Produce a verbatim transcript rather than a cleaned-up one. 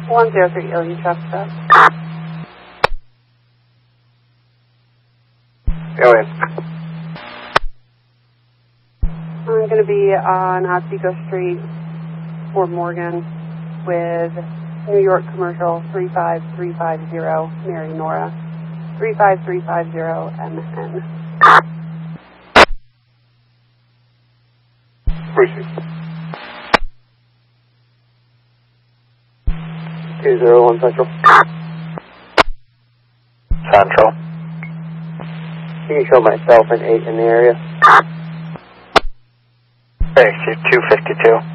one zero three Alien Traffic Stop. Alien. I'm going to be on Otsego Street, Fort Morgan, with New York Commercial three five three five zero, Mary Nora, three five three five zero M N. Appreciate it. two zero one Central. Central. You can show myself an eight in the area. Hey, two fifty-two.